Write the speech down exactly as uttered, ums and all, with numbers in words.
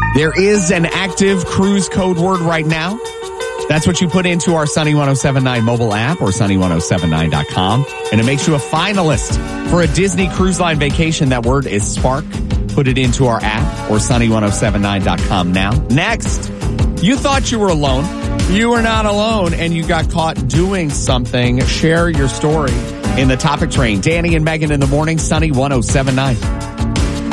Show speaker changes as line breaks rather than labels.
There is an active cruise code word right now. That's what you put into our Sunny ten seventy-nine mobile app or sunny ten seventy-nine dot com. And it makes you a finalist for a Disney Cruise Line vacation. That word is Spark. Put it into our app or sunny ten seventy-nine dot com now. Next, you thought you were alone. You were not alone, and you got caught doing something. Share your story in the topic train. Danny and Megan in the morning, Sunny ten seventy-nine.